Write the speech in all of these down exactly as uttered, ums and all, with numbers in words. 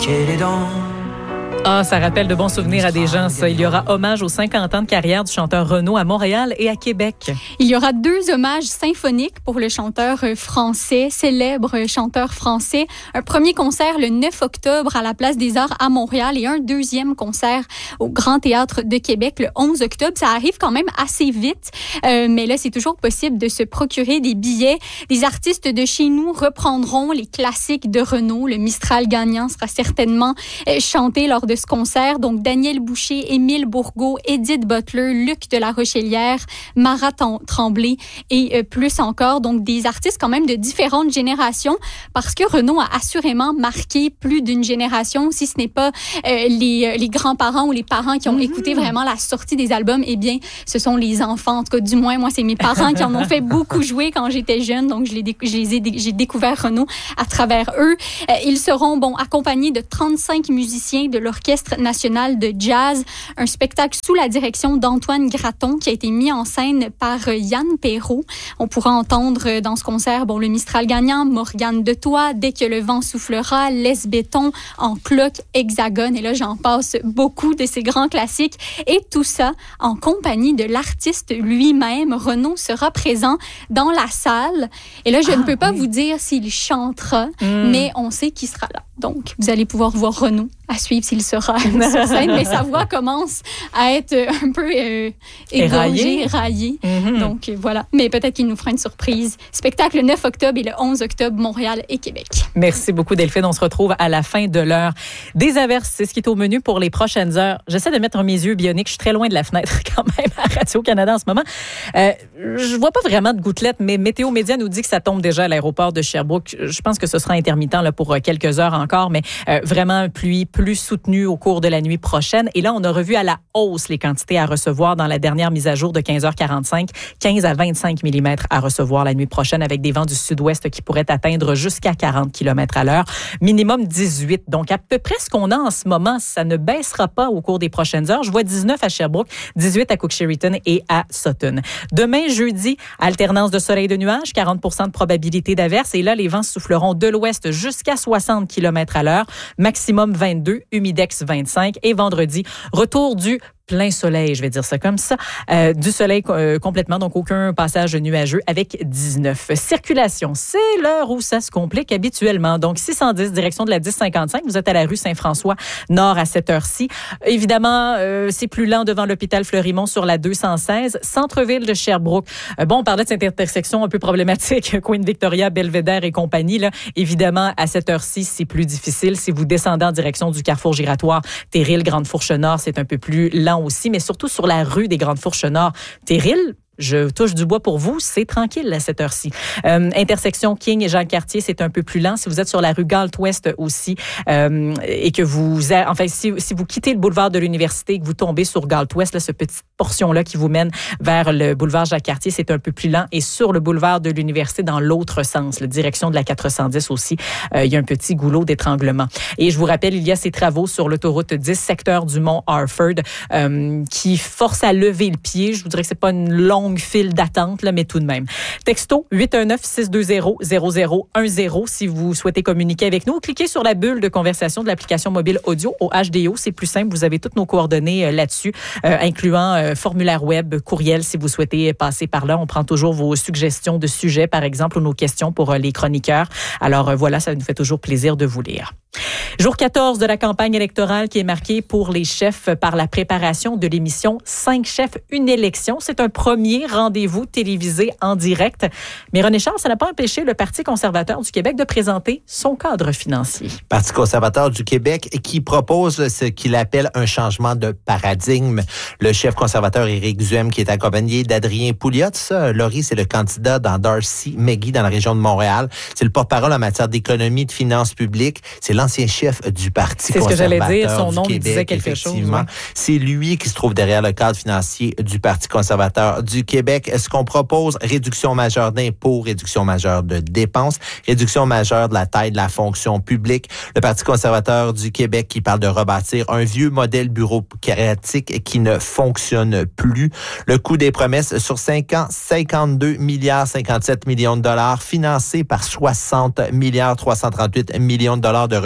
Ah, ça rappelle de bons souvenirs à des gens, ça. Il y aura hommage aux cinquante ans de carrière du chanteur Renaud à Montréal et à Québec. Il y aura deux hommages symphoniques pour le chanteur français, célèbre chanteur français. Un premier concert le neuf octobre à la Place des Arts à Montréal et un deuxième concert au Grand Théâtre de Québec le onze octobre. Ça arrive quand même assez vite, euh, mais là, c'est toujours possible de se procurer des billets. Les artistes de chez nous reprendront les classiques de Renaud. Le Mistral gagnant sera certainement euh, chanté lors de ce concert. Donc, Daniel Boucher, Émile Bourgault, Edith Butler, Luc de la Rochelière, Marat Tremblay et euh, plus encore. Donc, des artistes quand même de différentes générations parce que Renaud a assurément marqué plus d'une génération. Si ce n'est pas euh, les, les grands-parents ou les parents qui ont mm-hmm. écouté vraiment la sortie des albums, eh bien, ce sont les enfants. En tout cas, du moins, moi, c'est mes parents qui en ont fait beaucoup jouer quand j'étais jeune. Donc, je, les, je les ai, j'ai découvert Renaud à travers eux. Euh, ils seront, bon, accompagnés de trente-cinq musiciens de l'Orchestre national de jazz, un spectacle sous la direction d'Antoine Graton qui a été mis en scène par Yann Perrault. On pourra entendre dans ce concert, bon, le Mistral gagnant, Morgane de Toit, Dès que le vent soufflera, Laisse béton, En cloque, Hexagone, et là, j'en passe beaucoup de ces grands classiques. Et tout ça en compagnie de l'artiste lui-même. Renaud sera présent dans la salle. Et là, je ah, ne peux pas oui. vous dire s'il chantera, mm. mais on sait qu'il sera là. Donc, vous allez pouvoir voir Renaud à suivre s'il sera sur scène, mais sa voix commence à être un peu euh, égorgée, éraillée. Mm-hmm. Donc, euh, voilà. Mais peut-être qu'il nous fera une surprise. Spectacle le neuf octobre et le onze octobre, Montréal et Québec. Merci beaucoup, Delphine. On se retrouve à la fin de l'heure. Des averses, c'est ce qui est au menu pour les prochaines heures. J'essaie de mettre mes yeux bioniques. Je suis très loin de la fenêtre quand même à Radio-Canada en ce moment. Euh, je vois pas vraiment de gouttelettes, mais Météo Média nous dit que ça tombe déjà à l'aéroport de Sherbrooke. Je pense que ce sera intermittent là, pour quelques heures encore, mais euh, vraiment pluie plus soutenue au cours de la nuit prochaine. Et là, on a revu à la hausse les quantités à recevoir dans la dernière mise à jour de quinze heures quarante-cinq. quinze à vingt-cinq millimètres à recevoir la nuit prochaine avec des vents du sud-ouest qui pourraient atteindre jusqu'à quarante kilomètres à l'heure. Minimum dix-huit. Donc, à peu près ce qu'on a en ce moment, ça ne baissera pas au cours des prochaines heures. Je vois dix-neuf à Sherbrooke, dix-huit à Cook-Sheridan et à Sutton. Demain, jeudi, alternance de soleil et de nuages, quarante pour cent de probabilité d'averse. Et là, les vents souffleront de l'ouest jusqu'à soixante kilomètres à l'heure. Maximum vingt-deux, humidex vingt-cinq. Et vendredi, retour du plein soleil, je vais dire ça comme ça, euh, du soleil euh, complètement, donc aucun passage nuageux avec dix-neuf. Circulation, c'est l'heure où ça se complique habituellement. Donc six cent dix, direction de la dix cinquante-cinq, vous êtes à la rue Saint-François, nord à cette heure-ci. Évidemment, euh, c'est plus lent devant l'hôpital Fleurimont sur la deux cent seize, centre-ville de Sherbrooke. Euh, bon, on parlait de cette intersection un peu problématique, Queen Victoria, Belvédère et compagnie. Là. Évidemment, à cette heure-ci, c'est plus difficile. Si vous descendez en direction du carrefour giratoire Thérille, Grande Fourche Nord, c'est un peu plus lent aussi, mais surtout sur la rue des Grandes Fourches Nord. Thérille, je touche du bois pour vous, c'est tranquille à cette heure-ci. Euh, intersection King et Jean-Cartier, c'est un peu plus lent. Si vous êtes sur la rue Galt-Ouest aussi euh, et que vous... Enfin, si, si vous quittez le boulevard de l'Université et que vous tombez sur Galt-Ouest, là, cette petite portion-là qui vous mène vers le boulevard Jacques-Cartier, c'est un peu plus lent. Et sur le boulevard de l'Université, dans l'autre sens, la direction de la quatre cent dix aussi, euh, il y a un petit goulot d'étranglement. Et je vous rappelle, il y a ces travaux sur l'autoroute dix, secteur du Mont-Harford, euh, qui forcent à lever le pied. Je vous dirais que c'est pas une longue file d'attente, là, mais tout de même. Texto huit un neuf, six deux zéro, zéro zéro un zéro si vous souhaitez communiquer avec nous. Cliquez sur la bulle de conversation de l'application mobile audio au H D O. C'est plus simple. Vous avez toutes nos coordonnées euh, là-dessus, euh, incluant euh, formulaire web, courriel si vous souhaitez passer par là. On prend toujours vos suggestions de sujets, par exemple, ou nos questions pour euh, les chroniqueurs. Alors euh, voilà, ça nous fait toujours plaisir de vous lire. Jour quatorze de la campagne électorale qui est marquée pour les chefs par la préparation de l'émission cinq chefs, une élection. C'est un premier rendez-vous télévisé en direct. Mais René Charles, ça n'a pas empêché le Parti conservateur du Québec de présenter son cadre financier. Parti conservateur du Québec qui propose ce qu'il appelle un changement de paradigme. Le chef conservateur Éric Duhem qui est accompagné d'Adrien Pouliot. Ça, Laurie, c'est le candidat dans Darcy McGee dans la région de Montréal. C'est le porte-parole en matière d'économie, de finances publiques. C'est l'ancien chef du Parti conservateur. C'est ce que j'allais dire, son nom Québec, me disait quelque chose. Oui. C'est lui qui se trouve derrière le cadre financier du Parti conservateur du Québec. Est-ce qu'on propose réduction majeure d'impôts, réduction majeure de dépenses, réduction majeure de la taille de la fonction publique? Le Parti conservateur du Québec qui parle de rebâtir un vieux modèle bureaucratique qui ne fonctionne plus. Le coût des promesses sur cinq ans, cinquante-deux milliards cinquante-sept millions de dollars, financé par soixante milliards trois cent trente-huit millions de dollars de revenus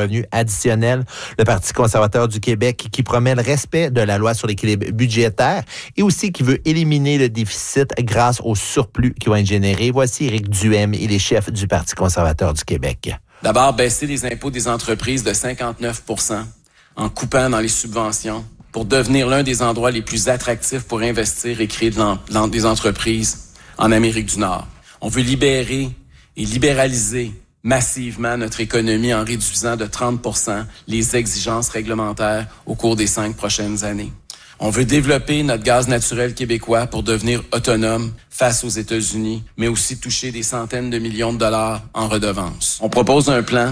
revenu additionnel. Le Parti conservateur du Québec qui promet le respect de la loi sur l'équilibre budgétaire et aussi qui veut éliminer le déficit grâce au surplus qui va être généré. Voici Éric Duhem et les chefs du Parti conservateur du Québec. D'abord, baisser les impôts des entreprises de cinquante-neuf pour cent en coupant dans les subventions pour devenir l'un des endroits les plus attractifs pour investir et créer de l'em- des entreprises en Amérique du Nord. On veut libérer et libéraliser massivement notre économie en réduisant de trente pour cent les exigences réglementaires au cours des cinq prochaines années. On veut développer notre gaz naturel québécois pour devenir autonome face aux États-Unis, mais aussi toucher des centaines de millions de dollars en redevances. On propose un plan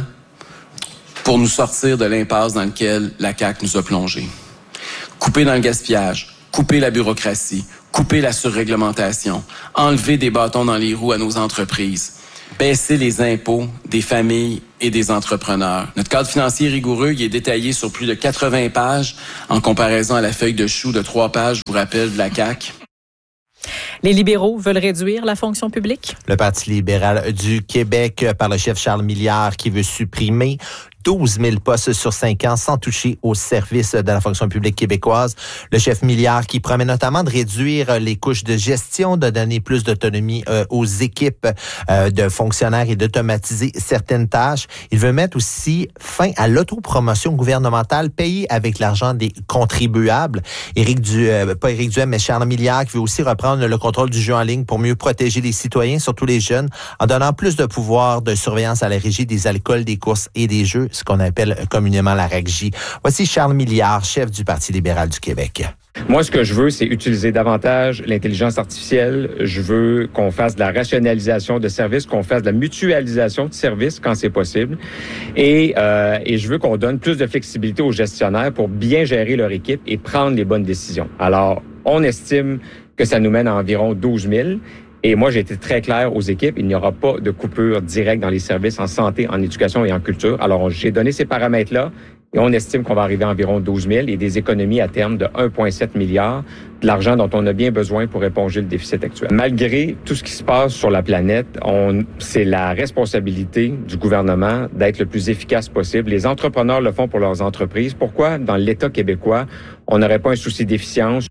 pour nous sortir de l'impasse dans laquelle la C A Q nous a plongés. Couper dans le gaspillage, couper la bureaucratie, couper la surréglementation, enlever des bâtons dans les roues à nos entreprises, baisser les impôts des familles et des entrepreneurs. Notre cadre financier rigoureux, il est détaillé sur plus de quatre-vingts pages en comparaison à la feuille de chou de trois pages, je vous rappelle, de la C A Q. Les libéraux veulent réduire la fonction publique. Le Parti libéral du Québec, par le chef Charles Milliard, qui veut supprimer douze mille postes sur cinq ans sans toucher aux services de la fonction publique québécoise. Le chef Milliard qui promet notamment de réduire les couches de gestion, de donner plus d'autonomie euh, aux équipes euh, de fonctionnaires et d'automatiser certaines tâches. Il veut mettre aussi fin à l'autopromotion gouvernementale payée avec l'argent des contribuables. Éric du, euh, pas Éric Duhem, mais Charles Milliard qui veut aussi reprendre le contrôle du jeu en ligne pour mieux protéger les citoyens, surtout les jeunes, en donnant plus de pouvoir de surveillance à la régie des alcools, des courses et des jeux, ce qu'on appelle communément la R A C J. Voici Charles Milliard, chef du Parti libéral du Québec. Moi, ce que je veux, c'est utiliser davantage l'intelligence artificielle. Je veux qu'on fasse de la rationalisation de services, qu'on fasse de la mutualisation de services quand c'est possible. Et, euh, et je veux qu'on donne plus de flexibilité aux gestionnaires pour bien gérer leur équipe et prendre les bonnes décisions. Alors, on estime que ça nous mène à environ douze mille. Et moi, j'ai été très clair aux équipes, il n'y aura pas de coupure directe dans les services en santé, en éducation et en culture. Alors, j'ai donné ces paramètres-là et on estime qu'on va arriver à environ douze mille et des économies à terme de un virgule sept milliard, de l'argent dont on a bien besoin pour éponger le déficit actuel. Malgré tout ce qui se passe sur la planète, on, c'est la responsabilité du gouvernement d'être le plus efficace possible. Les entrepreneurs le font pour leurs entreprises. Pourquoi, dans l'État québécois, on n'aurait pas un souci d'efficience?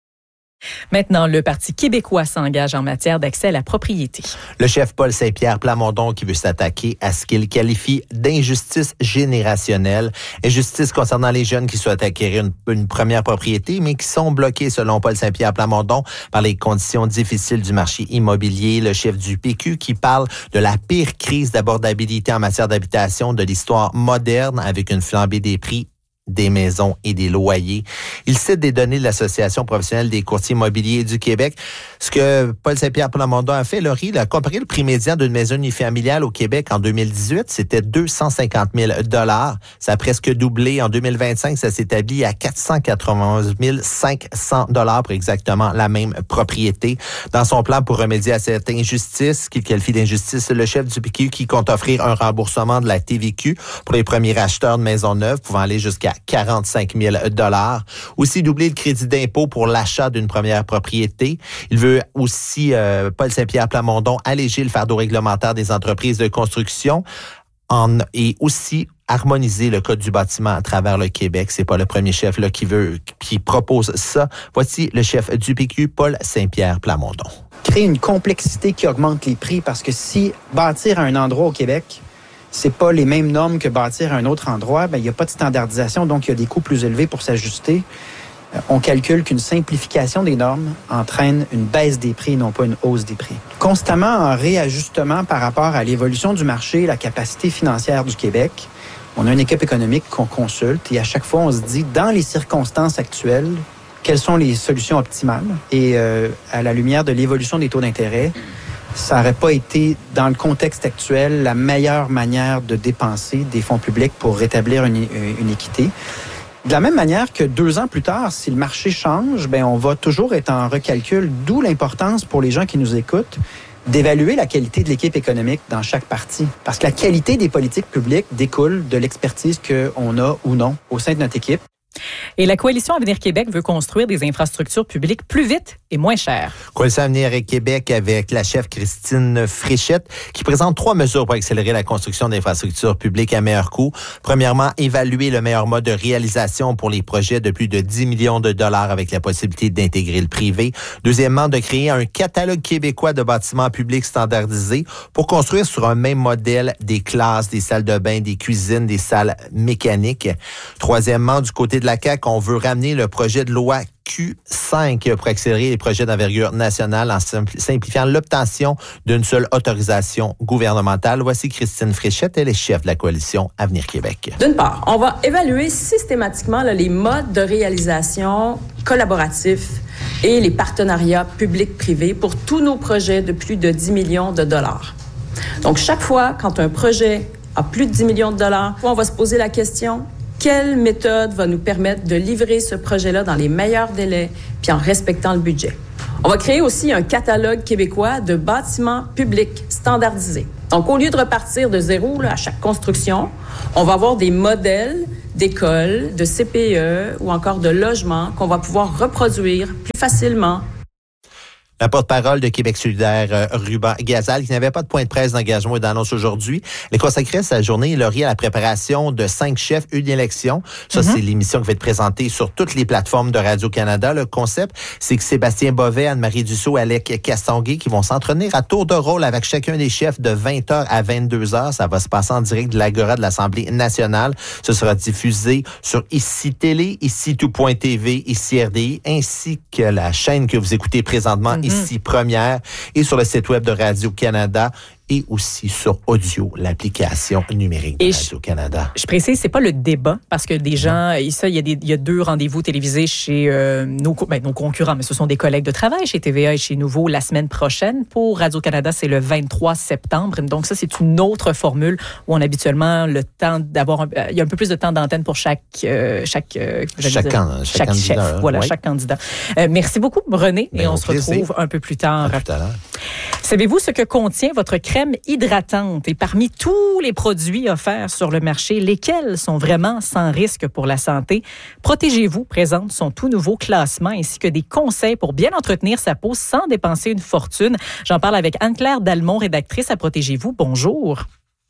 Maintenant, le Parti québécois s'engage en matière d'accès à la propriété. Le chef Paul Saint-Pierre Plamondon qui veut s'attaquer à ce qu'il qualifie d'injustice générationnelle. Injustice concernant les jeunes qui souhaitent acquérir une, une première propriété, mais qui sont bloqués, selon Paul Saint-Pierre Plamondon, par les conditions difficiles du marché immobilier. Le chef du P Q qui parle de la pire crise d'abordabilité en matière d'habitation de l'histoire moderne, avec une flambée des prix des maisons et des loyers. Il cite des données de l'Association professionnelle des courtiers immobiliers du Québec. Ce que Paul Saint-Pierre Plamondon a fait, Laurie, il a comparé le prix médian d'une maison unifamiliale au Québec en deux mille dix-huit, c'était deux cent cinquante mille dollars. Ça a presque doublé. En deux mille vingt-cinq, ça s'établit à quatre cent quatre-vingt-onze mille cinq cents dollars pour exactement la même propriété. Dans son plan pour remédier à cette injustice, qu'il qualifie d'injustice, le chef du P Q qui compte offrir un remboursement de la T V Q pour les premiers acheteurs de maisons neuves, pouvant aller jusqu'à quarante-cinq mille dollars. Aussi doubler le crédit d'impôt pour l'achat d'une première propriété. Il veut aussi, euh, Paul Saint-Pierre Plamondon, alléger le fardeau réglementaire des entreprises de construction en, et aussi harmoniser le code du bâtiment à travers le Québec. C'est pas le premier chef là qui veut, qui propose ça. Voici le chef du P Q, Paul Saint-Pierre Plamondon. Créer une complexité qui augmente les prix parce que si bâtir à un endroit au Québec, c'est pas les mêmes normes que bâtir à un autre endroit, ben il y a pas de standardisation, donc il y a des coûts plus élevés pour s'ajuster. On calcule qu'une simplification des normes entraîne une baisse des prix, non pas une hausse des prix. Constamment en réajustement par rapport à l'évolution du marché, la capacité financière du Québec, on a une équipe économique qu'on consulte et à chaque fois on se dit, dans les circonstances actuelles, quelles sont les solutions optimales? Et euh, à la lumière de l'évolution des taux d'intérêt, ça n'aurait pas été, dans le contexte actuel, la meilleure manière de dépenser des fonds publics pour rétablir une, une équité. De la même manière que deux ans plus tard, si le marché change, ben on va toujours être en recalcul, d'où l'importance pour les gens qui nous écoutent d'évaluer la qualité de l'équipe économique dans chaque partie. Parce que la qualité des politiques publiques découle de l'expertise qu'on a ou non au sein de notre équipe. Et la Coalition Avenir Québec veut construire des infrastructures publiques plus vite et moins chères. Coalition Avenir Québec avec la chef Christine Fréchette qui présente trois mesures pour accélérer la construction d'infrastructures publiques à meilleur coût. Premièrement, évaluer le meilleur mode de réalisation pour les projets de plus de dix millions de dollars avec la possibilité d'intégrer le privé. Deuxièmement, de créer un catalogue québécois de bâtiments publics standardisés pour construire sur un même modèle des classes, des salles de bain, des cuisines, des salles mécaniques. Troisièmement, du côté de la C A Q, on veut ramener le projet de loi Q cinq pour accélérer les projets d'envergure nationale en simplifiant l'obtention d'une seule autorisation gouvernementale. Voici Christine Fréchette, elle est chef de la Coalition Avenir Québec. D'une part, on va évaluer systématiquement là, les modes de réalisation collaboratifs et les partenariats publics-privés pour tous nos projets de plus de dix millions de dollars. Donc, chaque fois, quand un projet a plus de dix millions de dollars, on va se poser la question: quelle méthode va nous permettre de livrer ce projet-là dans les meilleurs délais puis en respectant le budget? On va créer aussi un catalogue québécois de bâtiments publics standardisés. Donc, au lieu de repartir de zéro là, à chaque construction, on va avoir des modèles d'écoles, de C P E ou encore de logements qu'on va pouvoir reproduire plus facilement. La porte-parole de Québec solidaire, Ruben Gazal, qui n'avait pas de point de presse d'engagement et d'annonce aujourd'hui, elle consacrait sa journée laurier à la préparation de cinq chefs, une élection. Ça, mm-hmm. c'est l'émission qui va être présentée sur toutes les plateformes de Radio-Canada. Le concept, c'est que Sébastien Bovet, Anne-Marie Dussault, Alec Castonguay, qui vont s'entretenir à tour de rôle avec chacun des chefs de vingt heures à vingt-deux heures. Ça va se passer en direct de l'Agora de l'Assemblée nationale. Ce sera diffusé sur Ici Télé, Ici Tout.tv, Ici R D I, ainsi que la chaîne que vous écoutez présentement, mm-hmm. Ici Première, et sur le site web de Radio-Canada et aussi sur Audio, l'application numérique de Radio-Canada. Je, je précise, c'est pas le débat, parce que des gens, ça, il y a des, il y a deux rendez-vous télévisés chez euh, nos, ben, nos concurrents, mais ce sont des collègues de travail chez T V A et chez Nouveau la semaine prochaine. Pour Radio-Canada, c'est le vingt-trois septembre. Donc ça, c'est une autre formule où on a habituellement le temps d'avoir, un, il y a un peu plus de temps d'antenne pour chaque, euh, chaque, euh, chaque, dire, can, chaque, chaque chef. Candidat, Voilà, oui. chaque candidat. Euh, merci beaucoup, René, ben, et on se plaisir. retrouve un peu plus tard. À tout à l'heure. Savez-vous ce que contient votre crème hydratante? Et parmi tous les produits offerts sur le marché, lesquels sont vraiment sans risque pour la santé? Protégez-vous présente son tout nouveau classement ainsi que des conseils pour bien entretenir sa peau sans dépenser une fortune. J'en parle avec Anne-Claire Dalmont, rédactrice à Protégez-vous. Bonjour.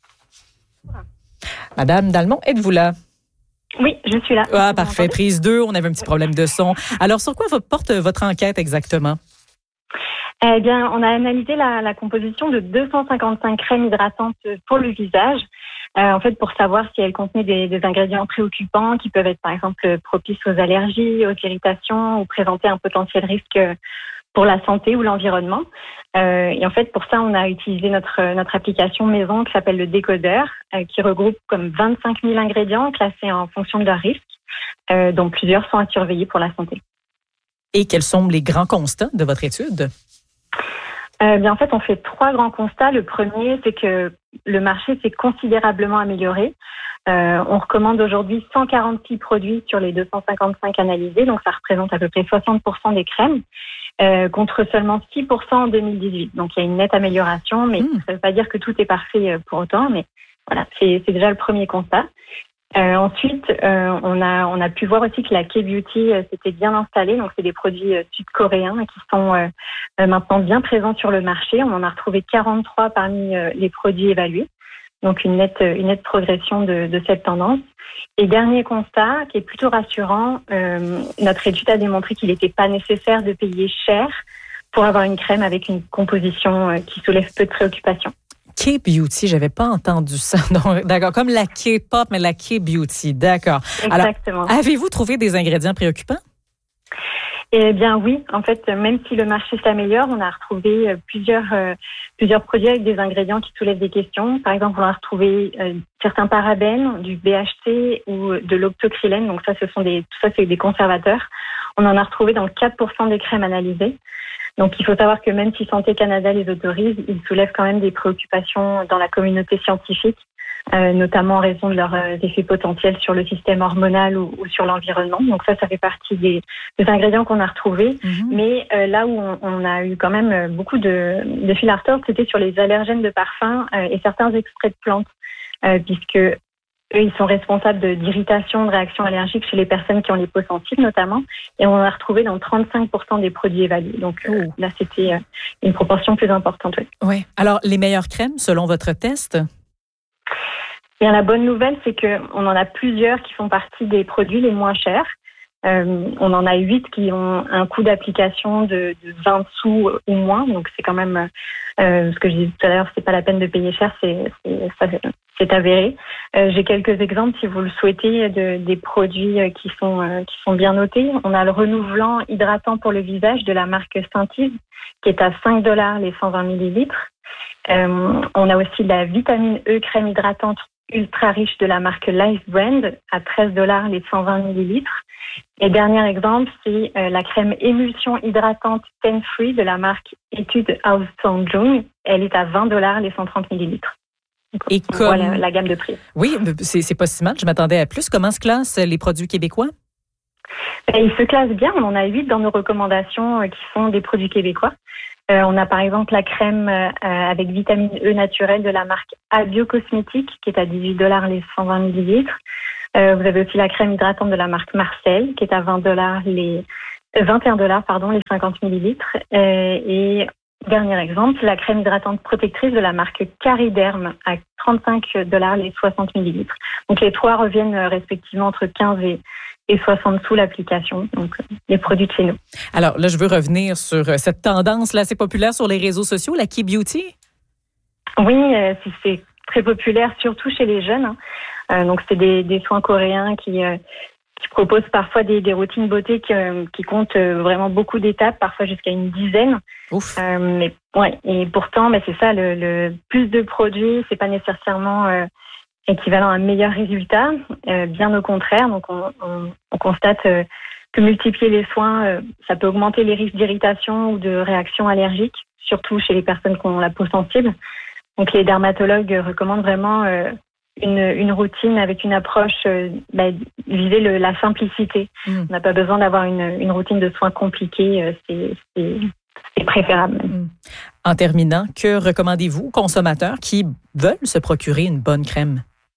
Madame Dalmont, êtes-vous là? Oui, je suis là. Ah, parfait. Prise deux, on avait un petit problème de son. Alors, sur quoi porte votre enquête exactement? Eh bien, on a analysé la, la composition de deux cent cinquante-cinq crèmes hydratantes pour le visage, euh, en fait, pour savoir si elles contenaient des, des ingrédients préoccupants qui peuvent être, par exemple, propices aux allergies, aux irritations ou présenter un potentiel risque pour la santé ou l'environnement. Euh, et en fait, pour ça, on a utilisé notre, notre application maison qui s'appelle le Décodeur, euh, qui regroupe comme vingt-cinq mille ingrédients classés en fonction de leur risque, euh, dont plusieurs sont à surveiller pour la santé. Et quels sont les grands constats de votre étude? Euh, bien, en fait, on fait trois grands constats. Le premier, c'est que le marché s'est considérablement amélioré. Euh, on recommande aujourd'hui cent quarante-six produits sur les deux cent cinquante-cinq analysés, donc ça représente à peu près soixante pour cent des crèmes, euh, contre seulement six pour cent en deux mille dix-huit. Donc il y a une nette amélioration, mais mmh. ça ne veut pas dire que tout est parfait pour autant, mais voilà, c'est, c'est déjà le premier constat. Euh, ensuite, euh, on a on a pu voir aussi que la K-Beauty euh, s'était bien installée. Donc, c'est des produits euh, sud-coréens qui sont euh, euh, maintenant bien présents sur le marché. On en a retrouvé quarante-trois parmi euh, les produits évalués. Donc, une nette une nette progression de, de cette tendance. Et dernier constat, qui est plutôt rassurant, euh, notre étude a démontré qu'il n'était pas nécessaire de payer cher pour avoir une crème avec une composition euh, qui soulève peu de préoccupations. K-Beauty, j'avais pas entendu ça. Donc, d'accord, comme la K-pop, mais la K-Beauty, d'accord. Exactement. Alors, avez-vous trouvé des ingrédients préoccupants? Eh bien oui, en fait, même si le marché s'améliore, on a retrouvé plusieurs euh, plusieurs produits avec des ingrédients qui soulèvent des questions. Par exemple, on a retrouvé euh, certains parabènes, du B H C ou de l'octocrylène. Donc ça, ce sont des tout ça, c'est des conservateurs. On en a retrouvé dans quatre pour cent des crèmes analysées. Donc, il faut savoir que même si Santé Canada les autorise, ils soulèvent quand même des préoccupations dans la communauté scientifique, euh, notamment en raison de leurs euh, effets potentiels sur le système hormonal ou, ou sur l'environnement. Donc ça, ça fait partie des, des ingrédients qu'on a retrouvés. Mm-hmm. Mais euh, là où on, on a eu quand même beaucoup de, de fil à retordre, c'était sur les allergènes de parfum euh, et certains extraits de plantes, euh, puisque eux, ils sont responsables de, d'irritation, de réactions allergiques chez les personnes qui ont les peaux sensibles notamment. Et on a retrouvé dans trente-cinq pour cent des produits évalués. Donc euh, là, c'était euh, une proportion plus importante. Oui. Oui. Alors, les meilleures crèmes, selon votre test? Bien, la bonne nouvelle, c'est qu'on en a plusieurs qui font partie des produits les moins chers. Euh, on en a huit qui ont un coût d'application de, de vingt sous ou moins. Donc, c'est quand même, euh, ce que je disais tout à l'heure, c'est pas la peine de payer cher, c'est, c'est, ça, c'est avéré. Euh, j'ai quelques exemples, si vous le souhaitez, de, des produits qui sont, euh, qui sont bien notés. On a le renouvelant hydratant pour le visage de la marque Saint-Yves, qui est à cinq dollars les cent vingt millilitres. Euh, on a aussi la vitamine E crème hydratante ultra riche de la marque Life Brand à treize dollars les cent vingt millilitres. Et dernier exemple, c'est euh, la crème émulsion hydratante Ten Free de la marque Etude House Jung. Elle est à vingt dollars les cent trente millilitres. Donc, Et on comme... voit la, la gamme de prix. Oui, c'est, c'est pas si mal. Je m'attendais à plus. Comment se classent les produits québécois? Et ils se classent bien. On en a huit dans nos recommandations euh, qui sont des produits québécois. Euh, on a par exemple la crème euh, avec vitamine E naturelle de la marque Abio Cosmétique qui est à dix-huit dollars les cent vingt millilitres. Euh, vous avez aussi la crème hydratante de la marque Marcel qui est à vingt dollars les euh, vingt et un dollars pardon les cinquante millilitres. Euh, et dernier exemple, la crème hydratante protectrice de la marque Cariderm à trente-cinq dollars les soixante millilitres. Donc les trois reviennent respectivement entre quinze et et soixante sous l'application, donc les produits de chez nous. Alors là, je veux revenir sur cette tendance-là assez populaire sur les réseaux sociaux, la Key Beauty. Oui, euh, c'est très populaire, surtout chez les jeunes. Hein. Euh, donc c'est des, des soins coréens qui, euh, qui proposent parfois des, des routines beauté qui, euh, qui comptent vraiment beaucoup d'étapes, parfois jusqu'à une dizaine. Ouf. Euh, mais ouais, et pourtant, bah, c'est ça, le, le plus de produits, c'est pas nécessairement euh, équivalent à un meilleur résultat, euh, bien au contraire. Donc, on, on, on constate euh, que multiplier les soins, euh, ça peut augmenter les risques d'irritation ou de réaction allergique, surtout chez les personnes qui ont la peau sensible. Donc, les dermatologues recommandent vraiment euh, une, une routine avec une approche euh, bah, viser le, la simplicité. Mmh. On n'a pas besoin d'avoir une, une routine de soins compliquée. Euh, c'est, c'est, c'est préférable. Mmh. En terminant, que recommandez-vous aux consommateurs qui veulent se procurer une bonne crème?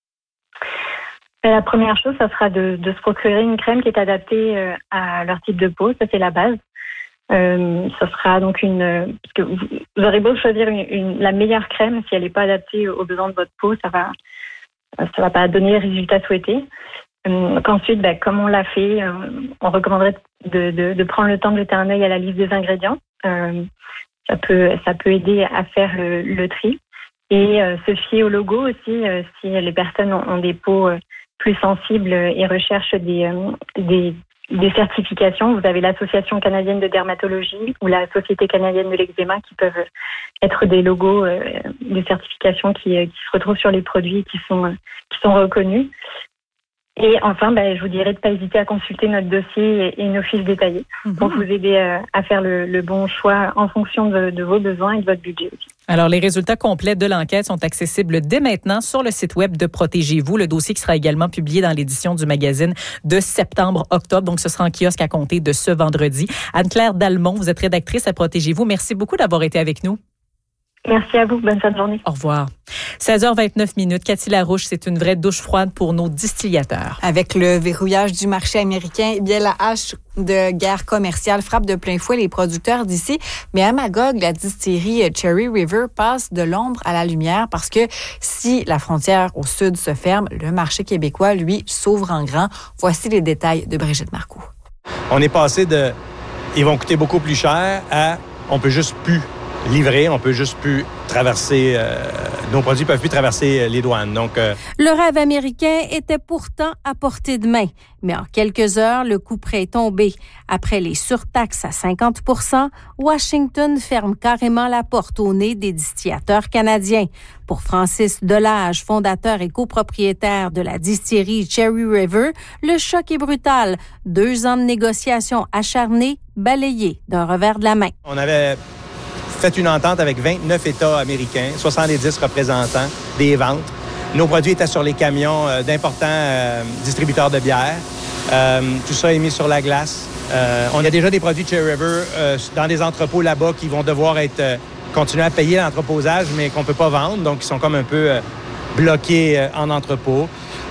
La première chose, ça sera de, de se procurer une crème qui est adaptée euh, à leur type de peau. Ça, c'est la base. Euh, ça sera donc une... Parce que vous, vous aurez beau choisir une, une, la meilleure crème, si elle n'est pas adaptée aux besoins de votre peau, ça va ça va pas donner les résultats souhaités. Euh, qu'ensuite, bah, comme on l'a fait, euh, on recommanderait de, de, de prendre le temps de jeter un œil à la liste des ingrédients. Euh, ça peut ça peut aider à faire le, le tri. Et euh, se fier au logo aussi, euh, si les personnes ont, ont des peaux... Euh, plus sensibles et recherchent des, euh, des, des certifications. Vous avez l'Association canadienne de dermatologie ou la Société canadienne de l'eczéma qui peuvent être des logos, euh, des certifications qui, qui se retrouvent sur les produits qui sont, qui sont reconnus. Et enfin, ben, je vous dirais de ne pas hésiter à consulter notre dossier et, et nos fiches détaillées mmh. pour vous aider à, à faire le, le bon choix en fonction de, de vos besoins et de votre budget aussi. Alors, les résultats complets de l'enquête sont accessibles dès maintenant sur le site web de Protégez-vous. Le dossier qui sera également publié dans l'édition du magazine de septembre-octobre. Donc, ce sera en kiosque à compter de ce vendredi. Anne-Claire Dalmont, vous êtes rédactrice à Protégez-vous. Merci beaucoup d'avoir été avec nous. Merci à vous. Bonne fin de journée. Au revoir. seize heures vingt-neuf minutes. Cathy Larouche, c'est une vraie douche froide pour nos distillateurs. Avec le verrouillage du marché américain, eh bien, la hache de guerre commerciale frappe de plein fouet les producteurs d'ici. Mais à Magog, la distillerie Cherry River passe de l'ombre à la lumière parce que si la frontière au sud se ferme, le marché québécois, lui, s'ouvre en grand. Voici les détails de Brigitte Marcoux. On est passé de « ils vont coûter beaucoup plus cher » à « on peut juste plus livrer, on peut juste plus traverser, euh, nos produits peuvent plus traverser les douanes. » Donc, euh... Le rêve américain était pourtant à portée de main. Mais en quelques heures, le coup près est tombé. Après les surtaxes à cinquante pour cent, Washington ferme carrément la porte au nez des distillateurs canadiens. Pour Francis Delage, fondateur et copropriétaire de la distillerie Cherry River, le choc est brutal. Deux ans de négociations acharnées, balayées d'un revers de la main. On avait fait une entente avec vingt-neuf États américains, soixante-dix représentants des ventes. Nos produits étaient sur les camions euh, d'importants euh, distributeurs de bière. Euh, tout ça est mis sur la glace. Euh, on a déjà des produits de Cherry River euh, dans des entrepôts là-bas qui vont devoir être euh, continuer à payer l'entreposage, mais qu'on ne peut pas vendre. Donc, ils sont comme un peu euh, bloqués euh, en entrepôt.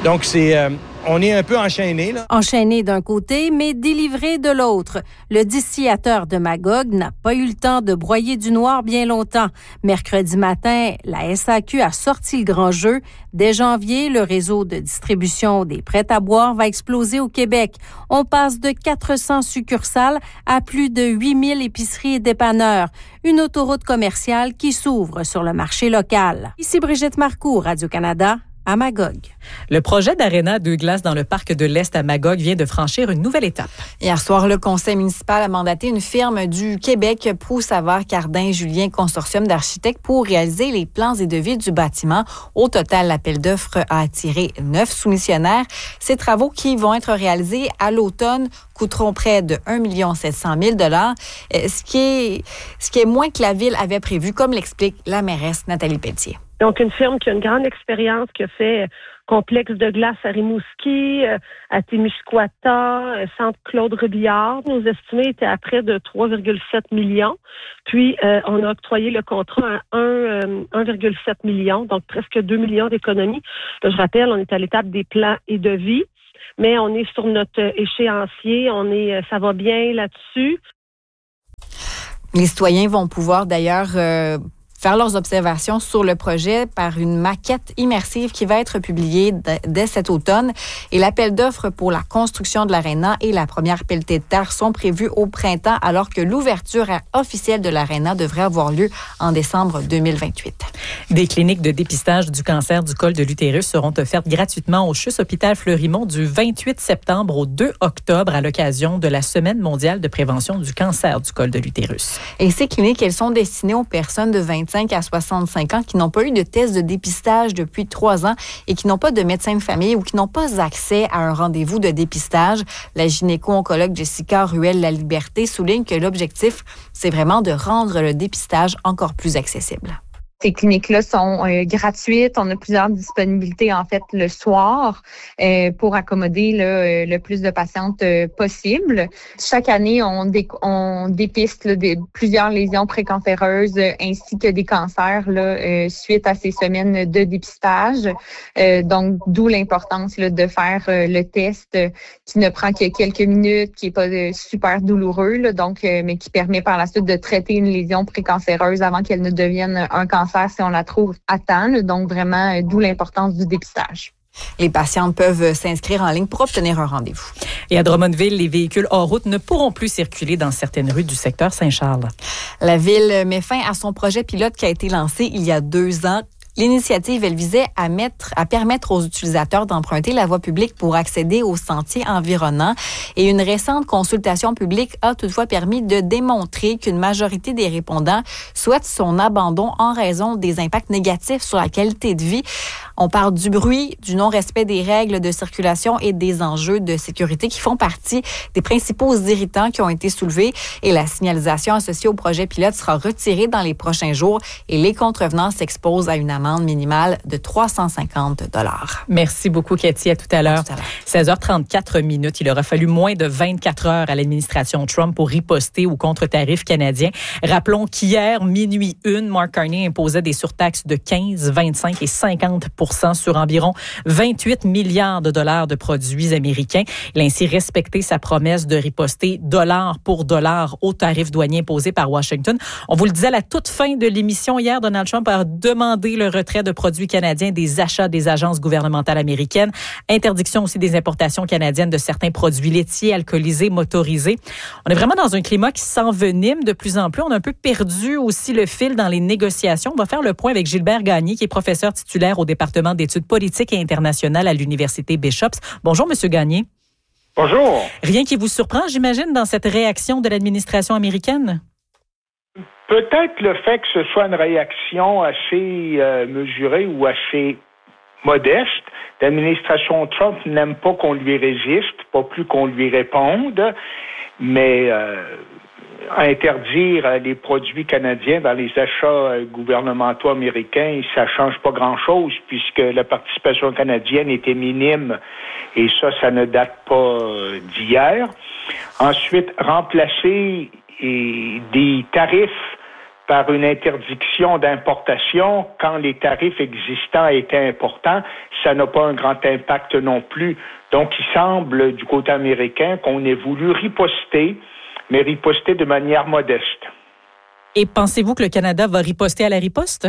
Donc, c'est, euh, on est un peu enchaîné, là. Enchaîné d'un côté, mais délivré de l'autre. Le distillateur de Magog n'a pas eu le temps de broyer du noir bien longtemps. Mercredi matin, la S A Q a sorti le grand jeu. Dès janvier, le réseau de distribution des prêts à boire va exploser au Québec. On passe de quatre cents succursales à plus de huit mille épiceries et dépanneurs. Une autoroute commerciale qui s'ouvre sur le marché local. Ici Brigitte Marcoux, Radio-Canada, à Magog. Le projet d'aréna Deux Glaces dans le parc de l'Est à Magog vient de franchir une nouvelle étape. Hier soir, le conseil municipal a mandaté une firme du Québec, Proulx-Savard Cardin Julien Consortium d'architectes, pour réaliser les plans et devis du bâtiment. Au total, l'appel d'offres a attiré neuf soumissionnaires. Ces travaux, qui vont être réalisés à l'automne, coûteront près de un million sept cent mille dollars, ce qui est, ce qui est moins que la ville avait prévu, comme l'explique la mairesse Nathalie Pelletier. Donc, une firme qui a une grande expérience, qui a fait complexe de glace à Rimouski, à Témiscouata, Centre Claude Robillard. Nos estimés étaient à près de trois virgule sept millions. Puis, euh, on a octroyé le contrat à un virgule sept million, donc presque deux millions d'économies. Là, je rappelle, on est à l'étape des plans et devis, mais on est sur notre échéancier. On est, ça va bien là-dessus. Les citoyens vont pouvoir d'ailleurs euh, faire leurs observations sur le projet par une maquette immersive qui va être publiée d- dès cet automne. Et l'appel d'offres pour la construction de l'aréna et la première pelletée de terre sont prévus au printemps, alors que l'ouverture officielle de l'aréna devrait avoir lieu en décembre deux mille vingt-huit. Des cliniques de dépistage du cancer du col de l'utérus seront offertes gratuitement au C H U S Hôpital Fleurimont du vingt-huit septembre au deux octobre à l'occasion de la Semaine mondiale de prévention du cancer du col de l'utérus. Et ces cliniques, elles sont destinées aux personnes de vingt-cinq à soixante-cinq ans qui n'ont pas eu de test de dépistage depuis trois ans et qui n'ont pas de médecin de famille ou qui n'ont pas accès à un rendez-vous de dépistage. La gynéco-oncologue Jessica Ruel-Laliberté souligne que l'objectif, c'est vraiment de rendre le dépistage encore plus accessible. Ces cliniques-là sont euh, gratuites. On a plusieurs disponibilités, en fait, le soir euh, pour accommoder là, le plus de patientes euh, possible. Chaque année, on, dé- on dépiste là, des, plusieurs lésions précancéreuses euh, ainsi que des cancers là, euh, suite à ces semaines de dépistage. Euh, donc, d'où l'importance là, de faire euh, le test euh, qui ne prend que quelques minutes, qui n'est pas euh, super douloureux, là, donc, euh, mais qui permet par la suite de traiter une lésion précancéreuse avant qu'elle ne devienne un cancer si on la trouve à temps. Donc, vraiment, d'où l'importance du dépistage. Les patientes peuvent s'inscrire en ligne pour obtenir un rendez-vous. Et à Drummondville, les véhicules hors route ne pourront plus circuler dans certaines rues du secteur Saint-Charles. La ville met fin à son projet pilote qui a été lancé il y a deux ans. L'initiative, elle visait à mettre, à permettre aux utilisateurs d'emprunter la voie publique pour accéder aux sentiers environnants. Et une récente consultation publique a toutefois permis de démontrer qu'une majorité des répondants souhaitent son abandon en raison des impacts négatifs sur la qualité de vie. On parle du bruit, du non-respect des règles de circulation et des enjeux de sécurité qui font partie des principaux irritants qui ont été soulevés. Et la signalisation associée au projet pilote sera retirée dans les prochains jours et les contrevenants s'exposent à une amende minimale de trois cent cinquante dollars. Merci beaucoup, Cathy. À tout à l'heure. À tout à l'heure. seize heures trente-quatre minutes. Il aura fallu moins de vingt-quatre heures à l'administration Trump pour riposter aux contre-tarifs canadiens. Rappelons qu'hier, minuit une, Mark Carney imposait des surtaxes de quinze, vingt-cinq et cinquante pour cent sur environ vingt-huit milliards de dollars de produits américains. Il a ainsi respecté sa promesse de riposter dollar pour dollar aux tarifs douaniers imposés par Washington. On vous le disait à la toute fin de l'émission hier, Donald Trump a demandé le retrait de produits canadiens des achats des agences gouvernementales américaines. Interdiction aussi des importations canadiennes de certains produits laitiers, alcoolisés, motorisés. On est vraiment dans un climat qui s'envenime de plus en plus. On a un peu perdu aussi le fil dans les négociations. On va faire le point avec Gilbert Gagné, qui est professeur titulaire au département d'études politiques et internationales à l'Université Bishops. Bonjour, Monsieur Gagné. Bonjour. Rien qui vous surprend, j'imagine, dans cette réaction de l'administration américaine? Peut-être le fait que ce soit une réaction assez euh, mesurée ou assez modeste. L'administration Trump n'aime pas qu'on lui résiste, pas plus qu'on lui réponde, mais euh, interdire les produits canadiens dans les achats gouvernementaux américains, ça change pas grand-chose puisque la participation canadienne était minime et ça, ça ne date pas d'hier. Ensuite, remplacer et des tarifs par une interdiction d'importation quand les tarifs existants étaient importants, ça n'a pas un grand impact non plus. Donc, il semble, du côté américain, qu'on ait voulu riposter, mais riposter de manière modeste. Et pensez-vous que le Canada va riposter à la riposte?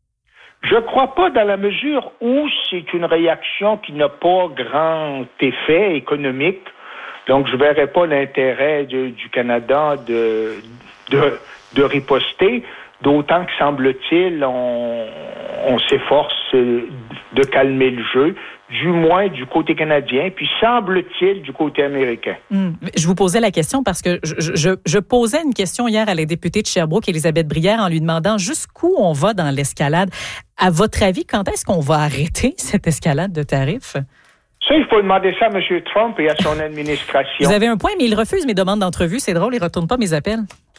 Je crois pas, dans la mesure où c'est une réaction qui n'a pas grand effet économique. Donc, je verrais pas l'intérêt de, du Canada de, de, de riposter, d'autant que, semble-t-il, on, on s'efforce de calmer le jeu, du moins du côté canadien, puis semble-t-il du côté américain. Mmh. Je vous posais la question parce que je, je, je posais une question hier à la députée de Sherbrooke, Élisabeth Brière, en lui demandant jusqu'où on va dans l'escalade. À votre avis, quand est-ce qu'on va arrêter cette escalade de tarifs? Ça, il faut demander ça à M. Trump et à son administration. Vous avez un point, mais il refuse mes demandes d'entrevue. C'est drôle, il ne retourne pas mes appels.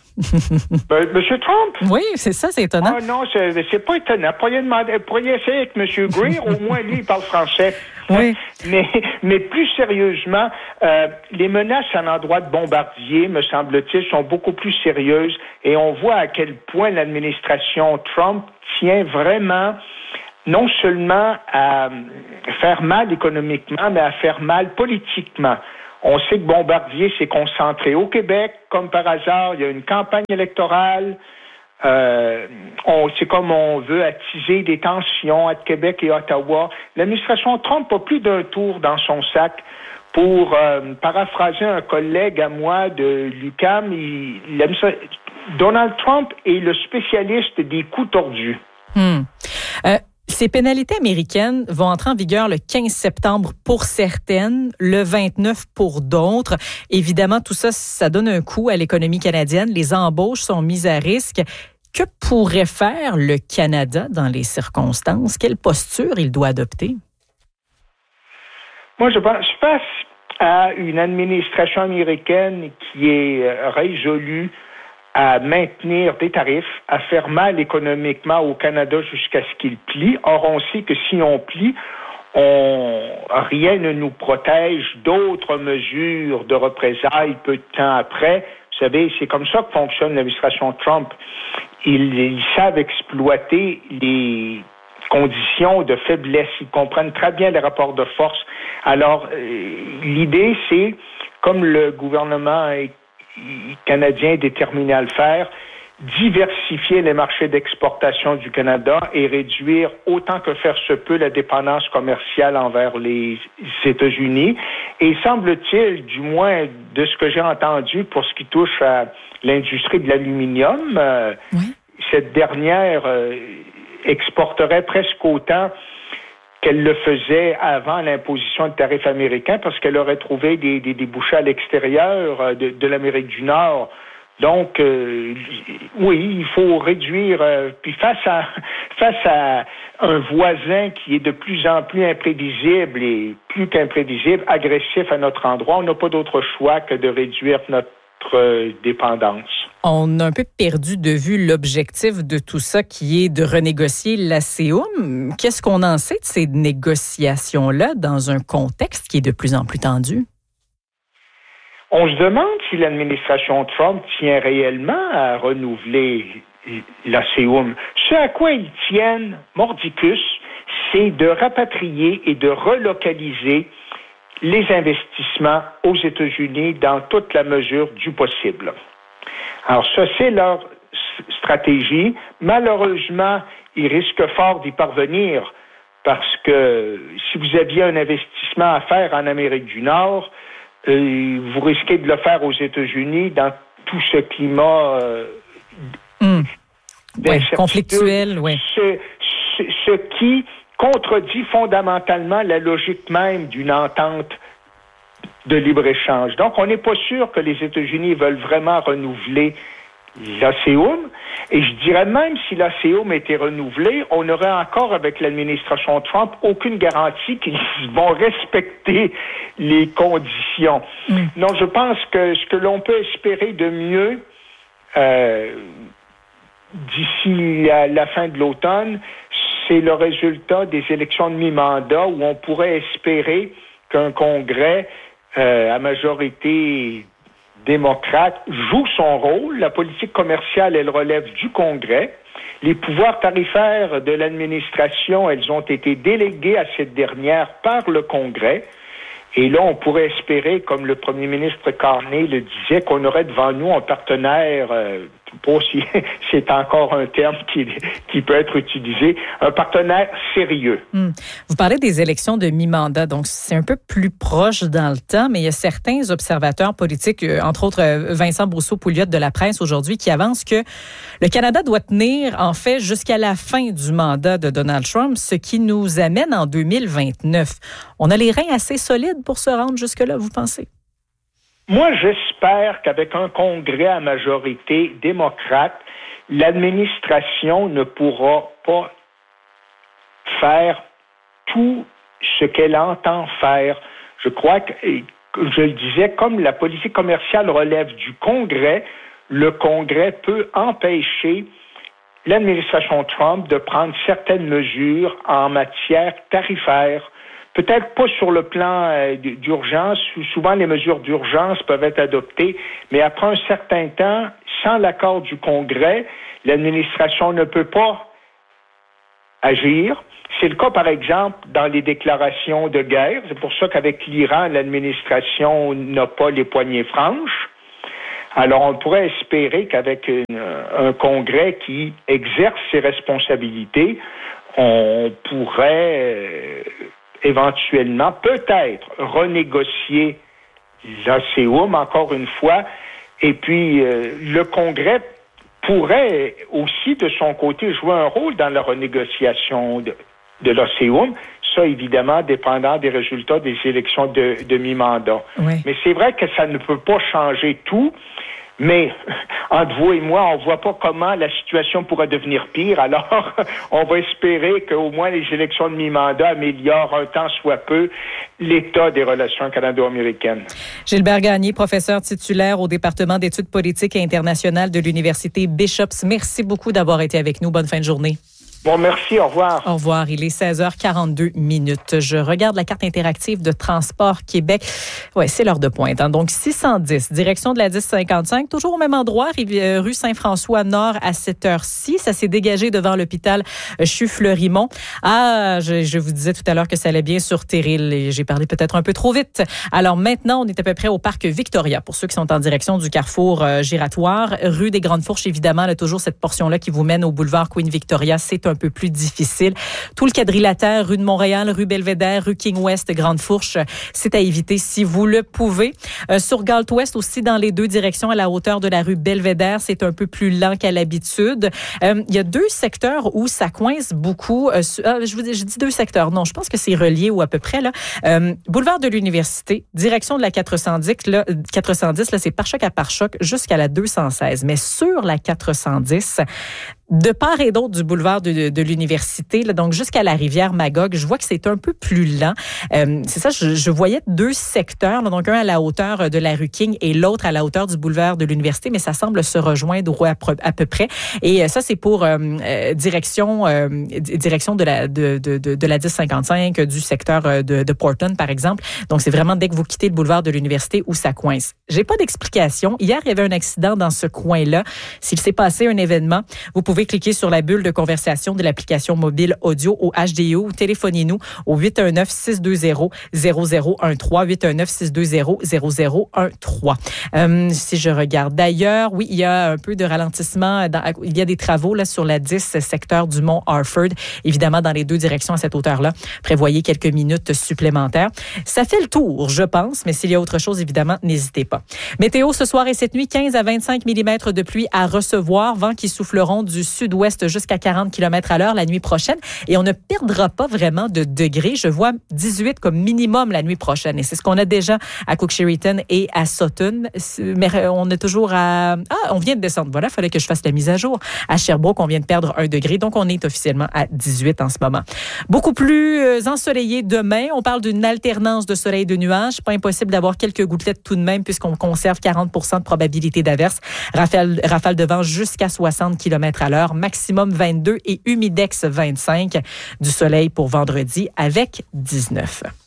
ben, M. Trump? Oui, c'est ça, c'est étonnant. Ah non, c'est, c'est pas étonnant. Pourriez demander, pourriez essayer avec M. Greer, au moins lui, il parle français. Oui. Mais, mais plus sérieusement, euh, les menaces à l'endroit de Bombardier, me semble-t-il, sont beaucoup plus sérieuses et on voit à quel point l'administration Trump tient vraiment non seulement à faire mal économiquement, mais à faire mal politiquement. On sait que Bombardier s'est concentré au Québec, comme par hasard. Il y a une campagne électorale. Euh, on, c'est comme on veut attiser des tensions entre Québec et Ottawa. L'administration Trump a plus d'un tour dans son sac. Pour euh, paraphraser un collègue à moi de l'U Q A M, il, il, Donald Trump est le spécialiste des coups tordus. Hmm. Euh, Ces pénalités américaines vont entrer en vigueur le quinze septembre pour certaines, le vingt-neuf pour d'autres. Évidemment, tout ça, ça donne un coup à l'économie canadienne. Les embauches sont mises à risque. Que pourrait faire le Canada dans les circonstances? Quelle posture il doit adopter? Moi, je pense face à une administration américaine qui est résolue à maintenir des tarifs, à faire mal économiquement au Canada jusqu'à ce qu'il plie. Or, on sait que si on plie, on, rien ne nous protège d'autres mesures de représailles peu de temps après. Vous savez, c'est comme ça que fonctionne l'administration Trump. Ils, ils savent exploiter les conditions de faiblesse. Ils comprennent très bien les rapports de force. Alors, euh, l'idée, c'est, comme le gouvernement est canadien est déterminé à le faire, diversifier les marchés d'exportation du Canada et réduire autant que faire se peut la dépendance commerciale envers les États-Unis. Et semble-t-il, du moins de ce que j'ai entendu pour ce qui touche à l'industrie de l'aluminium, euh, oui. cette dernière euh, exporterait presque autant qu'elle le faisait avant l'imposition de tarifs américains parce qu'elle aurait trouvé des, des débouchés à l'extérieur de, de l'Amérique du Nord. Donc, euh, oui, il faut réduire. Euh, puis face à face à un voisin qui est de plus en plus imprévisible et plus qu'imprévisible, agressif à notre endroit, on n'a pas d'autre choix que de réduire notre euh, dépendance. On a un peu perdu de vue l'objectif de tout ça qui est de renégocier l'ASEUM. Qu'est-ce qu'on en sait de ces négociations-là dans un contexte qui est de plus en plus tendu? On se demande si l'administration Trump tient réellement à renouveler l'ASEUM. Ce à quoi ils tiennent, mordicus, c'est de rapatrier et de relocaliser les investissements aux États-Unis dans toute la mesure du possible. Alors, ça, c'est leur stratégie. Malheureusement, ils risquent fort d'y parvenir parce que si vous aviez un investissement à faire en Amérique du Nord, euh, vous risquez de le faire aux États-Unis dans tout ce climat euh, mmh. ouais, conflictuel. Ouais. Ce, ce, ce qui contredit fondamentalement la logique même d'une entente de libre-échange. Donc, on n'est pas sûr que les États-Unis veulent vraiment renouveler l'ASEUM. Et je dirais même si l'ASEUM était renouvelée, on aurait encore, avec l'administration Trump, aucune garantie qu'ils vont respecter les conditions. Mm. Donc, je pense que ce que l'on peut espérer de mieux euh, d'ici à la fin de l'automne, c'est le résultat des élections de mi-mandat où on pourrait espérer qu'un congrès Euh, à majorité démocrate joue son rôle. La politique commerciale, elle relève du Congrès. Les pouvoirs tarifaires de l'administration, elles ont été délégués à cette dernière par le Congrès. Et là, on pourrait espérer, comme le premier ministre Carney le disait, qu'on aurait devant nous un partenaire, euh, pas si c'est encore un terme qui, qui peut être utilisé, un partenaire sérieux. Hum. Vous parlez des élections de mi-mandat, donc c'est un peu plus proche dans le temps, mais il y a certains observateurs politiques, entre autres Vincent Brousseau-Pouliot de la Presse aujourd'hui, qui avancent que le Canada doit tenir, en fait, jusqu'à la fin du mandat de Donald Trump, ce qui nous amène en deux mille vingt-neuf. On a les reins assez solides pour se rendre jusque-là, vous pensez? Moi, j'espère qu'avec un Congrès à majorité démocrate, l'administration ne pourra pas faire tout ce qu'elle entend faire. Je crois que, je le disais, comme la politique commerciale relève du Congrès, le Congrès peut empêcher l'administration Trump de prendre certaines mesures en matière tarifaire. Peut-être pas sur le plan euh, d'urgence. Souvent, les mesures d'urgence peuvent être adoptées, mais après un certain temps, sans l'accord du Congrès, l'administration ne peut pas agir. C'est le cas, par exemple, dans les déclarations de guerre. C'est pour ça qu'avec l'Iran, l'administration n'a pas les poignées franches. Alors, on pourrait espérer qu'avec une, un Congrès qui exerce ses responsabilités, on pourrait... Euh, éventuellement, peut-être, renégocier l'ASEUM, encore une fois, et puis euh, le Congrès pourrait aussi, de son côté, jouer un rôle dans la renégociation de, de l'ASEUM, ça, évidemment, dépendant des résultats des élections de, de mi-mandat. Oui. Mais c'est vrai que ça ne peut pas changer tout, mais entre vous et moi, on ne voit pas comment la situation pourrait devenir pire. Alors, on va espérer qu'au moins les élections de mi-mandat améliorent un tant soit peu l'état des relations canado-américaines. Gilbert Gagné, professeur titulaire au département d'études politiques et internationales de l'Université Bishops. Merci beaucoup d'avoir été avec nous. Bonne fin de journée. Bon, merci. Au revoir. Au revoir. Il est seize heures quarante-deux minutes. Je regarde la carte interactive de Transport Québec. Ouais, c'est l'heure de pointe. Hein. Donc, six cent dix, direction de la dix cinquante-cinq, toujours au même endroit, rue Saint-François Nord à cette heure-ci. Ça s'est dégagé devant l'hôpital Chue-Fleurimont. Ah, je, je vous disais tout à l'heure que ça allait bien sur Terril et j'ai parlé peut-être un peu trop vite. Alors maintenant, on est à peu près au parc Victoria pour ceux qui sont en direction du carrefour euh, giratoire. Rue des Grandes Fourches, évidemment, là, toujours cette portion-là qui vous mène au boulevard Queen Victoria. C'est un peu plus difficile. Tout le quadrilatère, rue de Montréal, rue Belvédère, rue King West, Grande Fourche, c'est à éviter si vous le pouvez. Euh, sur Galt Ouest aussi, dans les deux directions, à la hauteur de la rue Belvédère, c'est un peu plus lent qu'à l'habitude. Euh, il y a deux secteurs où ça coince beaucoup. Euh, je vous dis, je dis deux secteurs. Non, je pense que c'est relié ou à peu près là. Euh, boulevard de l'Université, direction de la quatre cent dix, là, quatre cent dix, là, c'est pare-choc à pare-choc jusqu'à la deux cent seize. Mais sur la quatre cent dix, de part et d'autre du boulevard de, de l'Université, là, donc jusqu'à la rivière Magog, je vois que c'est un peu plus lent. Euh, c'est ça, je, je voyais deux secteurs, là, donc un à la hauteur de la rue King et l'autre à la hauteur du boulevard de l'Université, mais ça semble se rejoindre à, à peu près. Et ça, c'est pour euh, euh, direction euh, direction de la de, de, de, de la dix cinquante-cinq, du secteur de, de Portland, par exemple. Donc, c'est vraiment dès que vous quittez le boulevard de l'Université où ça coince. J'ai pas d'explication. Hier, il y avait un accident dans ce coin-là. S'il s'est passé un événement, vous pouvez Vous pouvez cliquer sur la bulle de conversation de l'application mobile audio au H D O ou téléphonez-nous au huit un neuf, six deux zéro, zéro zéro un trois, huit un neuf, six deux zéro, zéro zéro un trois. Euh, si je regarde d'ailleurs, oui, il y a un peu de ralentissement. Dans, il y a des travaux là sur la dix, secteur du Mont Harford, évidemment dans les deux directions à cette hauteur-là. Prévoyez quelques minutes supplémentaires. Ça fait le tour, je pense, mais s'il y a autre chose, évidemment, n'hésitez pas. Météo ce soir et cette nuit, quinze à vingt-cinq millimètres de pluie à recevoir, vents qui souffleront du sud-ouest jusqu'à quarante kilomètres à l'heure la nuit prochaine. Et on ne perdra pas vraiment de degrés. Je vois dix-huit comme minimum la nuit prochaine. Et c'est ce qu'on a déjà à Cook-Sheridan et à Sutton. Mais on est toujours à... Ah, on vient de descendre. Voilà, il fallait que je fasse la mise à jour. À Sherbrooke, on vient de perdre un degré. Donc, on est officiellement à dix-huit en ce moment. Beaucoup plus ensoleillé demain. On parle d'une alternance de soleil et de nuages. Pas impossible d'avoir quelques gouttelettes tout de même puisqu'on conserve quarante pour cent de probabilité d'averse. Rafale, rafale de vent jusqu'à soixante kilomètres à l'heure. Maximum vingt-deux et humidex vingt-cinq. Du soleil pour vendredi avec dix-neuf.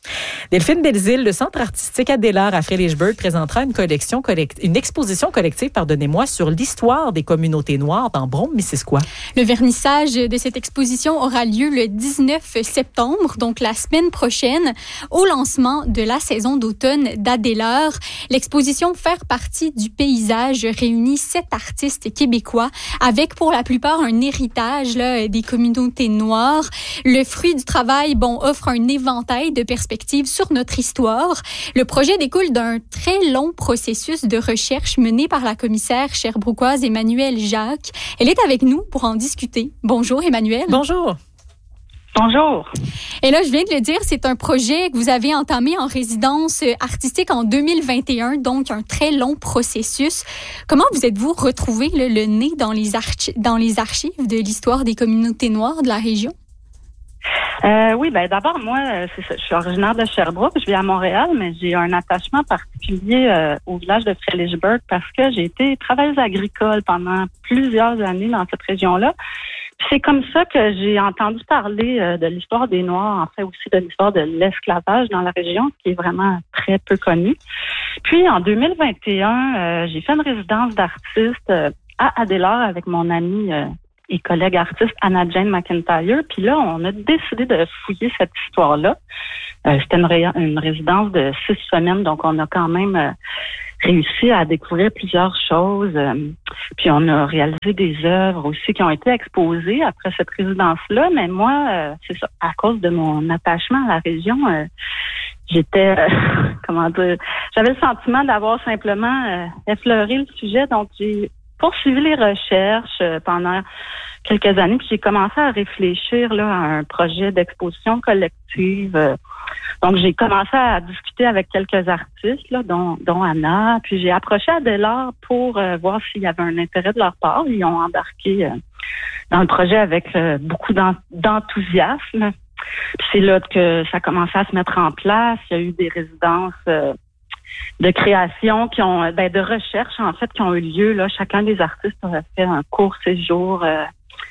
Delphine Belzile, le Centre artistique Adélard à Frédéricksburg présentera une collection, collect... une exposition collective, pardonnez-moi, sur l'histoire des communautés noires dans Brome-Missisquoi. Le vernissage de cette exposition aura lieu le dix-neuf septembre, donc la semaine prochaine, au lancement de la saison d'automne d'Adélard. L'exposition Faire partie du paysage réunit sept artistes québécois avec pour la plupart un héritage là, des communautés noires. Le fruit du travail, bon, offre un éventail de perspectives sur notre histoire. Le projet découle d'un très long processus de recherche mené par la commissaire sherbrookoise Emmanuelle Jacques. Elle est avec nous pour en discuter. Bonjour Emmanuelle. Bonjour. Bonjour. Et là, je viens de le dire, c'est un projet que vous avez entamé en résidence artistique en deux mille vingt et un, donc un très long processus. Comment vous êtes-vous retrouvé là, le nez dans les, archi- dans les archives de l'histoire des communautés noires de la région? Euh, oui, ben d'abord, moi, c'est ça, je suis originaire de Sherbrooke, je vis à Montréal, mais j'ai un attachement particulier euh, au village de Frédéricksburg parce que j'ai été travailleuse agricole pendant plusieurs années dans cette région-là. Puis c'est comme ça que j'ai entendu parler euh, de l'histoire des Noirs, en fait aussi de l'histoire de l'esclavage dans la région, qui est vraiment très peu connue. Puis en deux mille vingt et un, euh, j'ai fait une résidence d'artiste euh, à Adélard avec mon amie euh, et collègue artiste Anna-Jane McIntyre. Puis là, on a décidé de fouiller cette histoire-là. Euh, c'était une, ré- une résidence de six semaines, donc on a quand même euh, réussi à découvrir plusieurs choses. Euh, puis on a réalisé des œuvres aussi qui ont été exposées après cette résidence-là. Mais moi, euh, c'est ça, à cause de mon attachement à la région, euh, j'étais, euh, comment dire, j'avais le sentiment d'avoir simplement euh, effleuré le sujet. Donc, j'ai poursuivi les recherches euh, pendant quelques années, puis j'ai commencé à réfléchir là, à un projet d'exposition collective. Euh, donc, j'ai commencé à discuter avec quelques artistes, là, dont, dont Anna, puis j'ai approché Adélard pour euh, voir s'il y avait un intérêt de leur part. Ils ont embarqué euh, dans le projet avec euh, beaucoup d'en- d'enthousiasme. Puis c'est là que ça a commencé à se mettre en place. Il y a eu des résidences euh, de création qui ont, ben, de recherche en fait, qui ont eu lieu. Là, chacun des artistes a fait un court séjour euh,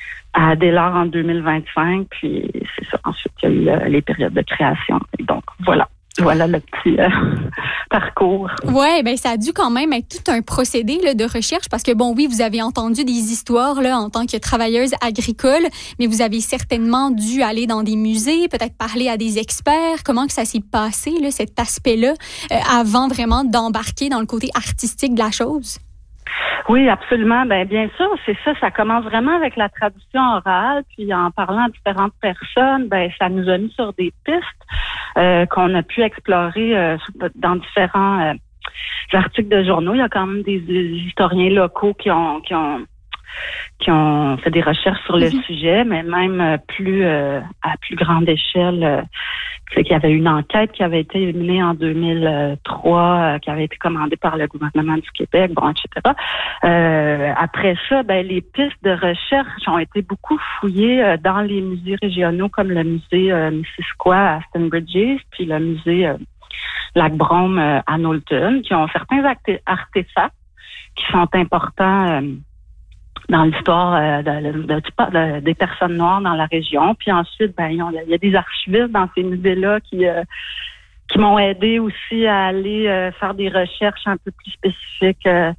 à Adélard en deux mille vingt-cinq. Puis c'est ça. Ensuite, il y a eu euh, les périodes de création. Et donc voilà. Voilà le petit euh, parcours. Ouais, ben ça a dû quand même être tout un procédé là, de recherche parce que bon, oui, vous avez entendu des histoires là en tant que travailleuse agricole, mais vous avez certainement dû aller dans des musées, peut-être parler à des experts. Comment que ça s'est passé là, cet aspect-là, euh, avant vraiment d'embarquer dans le côté artistique de la chose? Oui, absolument. Ben bien sûr, c'est ça. Ça commence vraiment avec la traduction orale, puis en parlant à différentes personnes, ben ça nous a mis sur des pistes euh, qu'on a pu explorer euh, dans différents euh, articles de journaux. Il y a quand même des, des historiens locaux qui ont qui ont qui ont fait des recherches sur le mm-hmm. sujet, mais même euh, plus euh, à plus grande échelle. Euh, c'est qu'il y avait une enquête qui avait été menée en deux mille trois, euh, qui avait été commandée par le gouvernement du Québec, bon, et cetera. Euh, après ça, ben les pistes de recherche ont été beaucoup fouillées euh, dans les musées régionaux comme le musée euh, Missisquoi à Aston Bridges, puis le musée euh, Lac-Brome euh, à Knowlton, qui ont certains acte- artefacts qui sont importants euh, dans l'histoire euh, de, de, de, de, des personnes noires dans la région. Puis ensuite, ben il y, y a des archivistes dans ces musées-là qui euh, qui m'ont aidé aussi à aller euh, faire des recherches un peu plus spécifiques euh,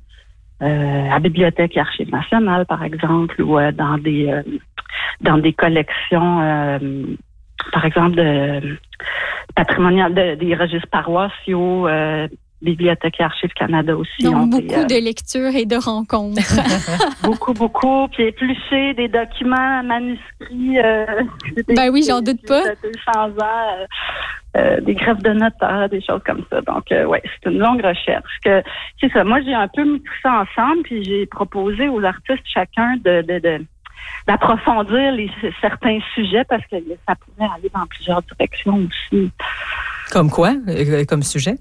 euh, à Bibliothèque et Archives nationales, par exemple, ou euh, dans des euh, dans des collections, euh, par exemple, de patrimoniales, de, des registres paroissiaux. Euh, Bibliothèque et Archives Canada aussi. Donc, beaucoup des, euh, de lectures et de rencontres. beaucoup, beaucoup. Puis éplucher des documents manuscrits. Euh, des, ben oui, j'en doute pas. De deux cents ans, euh, euh, des greffes de notaires, des choses comme ça. Donc, euh, ouais, c'est une longue recherche. Que, c'est ça. Moi, j'ai un peu mis tout ça ensemble, puis j'ai proposé aux artistes chacun de... de, de d'approfondir les, certains sujets parce que ça pouvait aller dans plusieurs directions aussi. Comme quoi? Euh, comme sujet?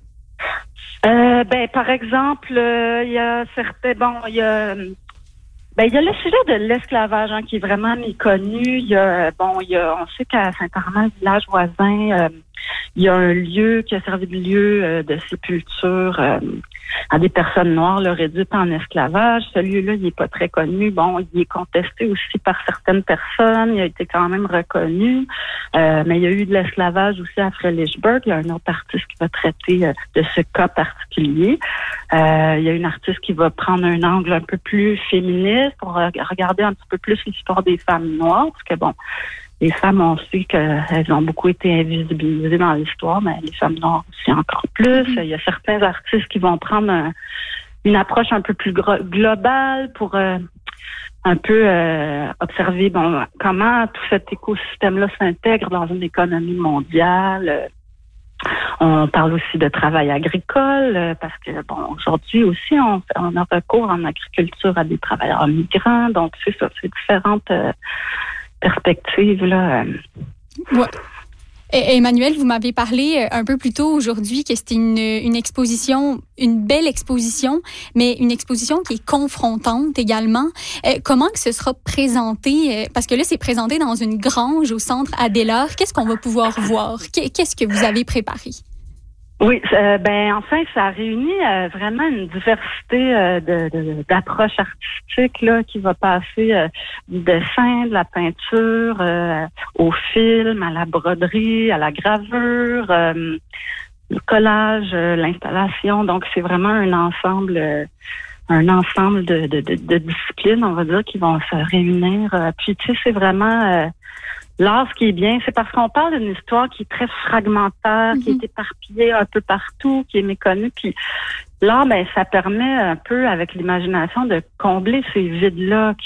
Euh, ben, par exemple, il euh, y a certains, bon, il y a, ben, il y a le sujet de l'esclavage, hein, qui est vraiment méconnu. Il y a, bon, il y a, on sait qu'à Saint-Armand, le village voisin, euh, il y a un lieu qui a servi de lieu euh, de sépulture euh, à des personnes noires là, réduites en esclavage. Ce lieu-là, il n'est pas très connu. Bon, il est contesté aussi par certaines personnes. Il a été quand même reconnu. Euh, mais il y a eu de l'esclavage aussi à Fredericksburg. Il y a un autre artiste qui va traiter euh, de ce cas particulier. Euh, il y a une artiste qui va prendre un angle un peu plus féministe pour euh, regarder un petit peu plus l'histoire des femmes noires. Parce que bon, les femmes, on sait qu'elles ont beaucoup été invisibilisées dans l'histoire, mais les femmes noires aussi encore plus. Mm-hmm. Il y a certains artistes qui vont prendre un, une approche un peu plus gro- globale pour euh, un peu euh, observer bon, comment tout cet écosystème-là s'intègre dans une économie mondiale. On parle aussi de travail agricole parce que bon aujourd'hui aussi on, on a recours en agriculture à des travailleurs migrants, donc c'est ça, c'est différentes euh, perspectives là. Ouais. Et Emmanuel, vous m'avez parlé un peu plus tôt aujourd'hui que c'était une, une exposition, une belle exposition, mais une exposition qui est confrontante également. Euh, comment que ce sera présenté? Parce que là, c'est présenté dans une grange au centre Adélard. Qu'est-ce qu'on va pouvoir voir? Qu'est-ce que vous avez préparé? Oui, euh, ben enfin, ça réunit euh, vraiment une diversité euh, de, de, d'approches artistiques là, qui va passer euh, du dessin, de la peinture, euh, au film, à la broderie, à la gravure, euh, le collage, euh, l'installation. Donc, c'est vraiment un ensemble, euh, un ensemble de, de, de, de disciplines, on va dire, qui vont se réunir. Euh, puis, tu sais, c'est vraiment euh, l'art, ce qui est bien, c'est parce qu'on parle d'une histoire qui est très fragmentaire, mm-hmm. qui est éparpillée un peu partout, qui est méconnue. Puis l'art, ben, ça permet un peu, avec l'imagination, de combler ces vides-là